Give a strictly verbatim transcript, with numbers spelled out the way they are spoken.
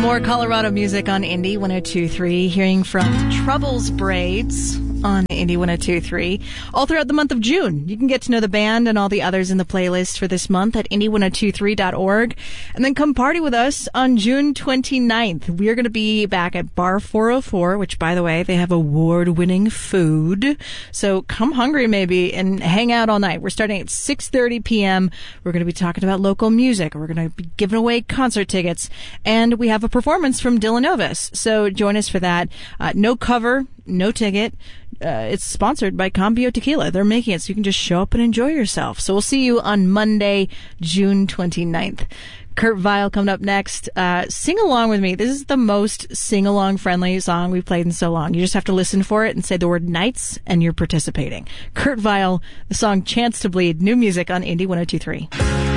More Colorado music on Indie one oh two point three. Hearing from Troubles Braids on Indie one oh two point three. All throughout the month of June. You can get to know the band and all the others in the playlist for this month at indie ten twenty-three dot org. And then come party with us on June twenty-ninth. We are going to be back at Bar four oh four, which, by the way, they have award-winning food. So come hungry, maybe, and hang out all night. We're starting at six thirty p.m. We're going to be talking about local music. We're going to be giving away concert tickets. And we have a performance from Dylan Novus. So join us for that. Uh, no cover, no ticket. Uh, it's sponsored by Cambio Tequila. They're making it so you can just show up and enjoy yourself. So we'll see you on Monday, June twenty-ninth. Kurt Vile coming up next. Uh, sing along with me. This is the most sing-along friendly song we've played in so long. You just have to listen for it and say the word nights and you're participating. Kurt Vile, the song Chance to Bleed. New music on Indie one oh two point three.